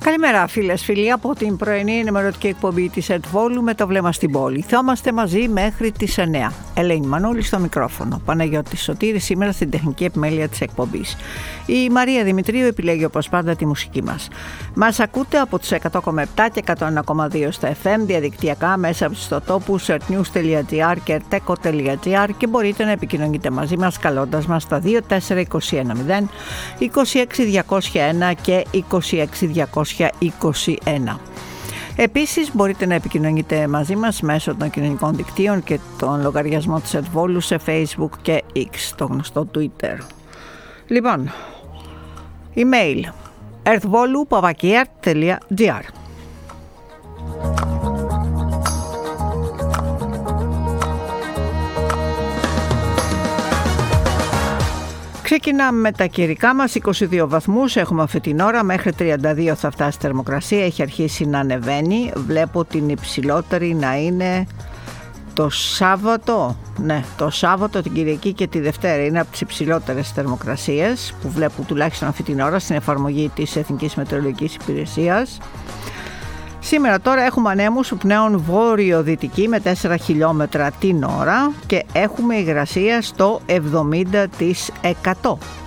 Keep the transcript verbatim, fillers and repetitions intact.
Καλημέρα φίλες, φίλοι, από την πρωινή ενημερωτική εκπομπή της ΕΡΤ-Βόλου με το βλέμμα στην πόλη. Θα είμαστε μαζί μέχρι τις εννιά. Ελένη Μανούλη στο μικρόφωνο, Παναγιώτης Σωτήρης σήμερα στην τεχνική επιμέλεια της εκπομπής. Η Μαρία Δημητρίου επιλέγει όπως πάντα τη μουσική μας. Μας ακούτε από τους εκατό κόμμα επτά και εκατό ένα κόμμα δύο στα εφ εμ, διαδικτυακά μέσα από τους ιστοτόπους ερτnews τελεία τζι άρ και ερτέκο τελεία τζι άρ και μπορείτε να επικοινωνείτε μαζί μας καλώντας μας στα δύο τέσσερα είκοσι ένα μηδέν είκοσι έξι διακόσια ένα και είκοσι έξι διακόσια είκοσι ένα. Επίσης μπορείτε να επικοινωνείτε μαζί μας μέσω των κοινωνικών δικτύων και των λογαριασμών της ΕΡΤ-Βόλου σε Facebook και X, το γνωστό Twitter. Λοιπόν, email ερτβόλου παπάκι ερτ τελεία τζι άρ. Ξεκινάμε με τα καιρικά μας, είκοσι δύο βαθμούς έχουμε αυτή την ώρα, μέχρι τριάντα δύο θα φτάσει η θερμοκρασία, έχει αρχίσει να ανεβαίνει, βλέπω την υψηλότερη να είναι το Σάββατο, ναι, το Σάββατο, την Κυριακή και τη Δευτέρα, είναι από τις υψηλότερες θερμοκρασίες που βλέπω τουλάχιστον αυτή την ώρα στην εφαρμογή της Εθνικής Μετεωρολογικής Υπηρεσίας. Σήμερα τώρα έχουμε ανέμους που πνέουν βόρειο-δυτική με τέσσερα χιλιόμετρα την ώρα και έχουμε υγρασία στο εβδομήντα τοις εκατό.